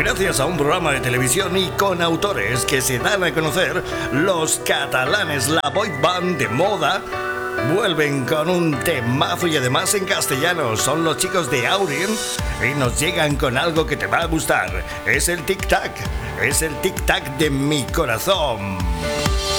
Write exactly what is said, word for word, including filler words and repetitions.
Gracias a un programa de televisión y con autores que se dan a conocer, los catalanes, la boy band de moda, vuelven con un temazo y además en castellano. Son los chicos de Aurien y nos llegan con algo que te va a gustar. Es el tic-tac, es el tic-tac de mi corazón.